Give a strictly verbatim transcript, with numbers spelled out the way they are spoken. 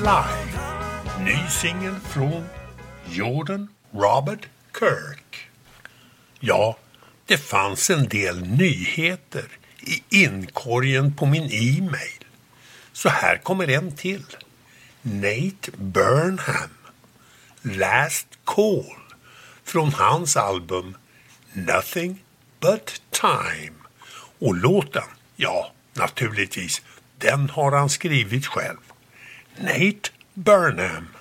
Alive. Ny singel från Jordan Robert Kirk. Ja, det fanns en del nyheter i inkorgen på min e-mail. Så här kommer en till. Nate Burnham. Last Call. Från hans album Nothing But Time. Och låten, ja, naturligtvis, den har han skrivit själv. Nate Burnham.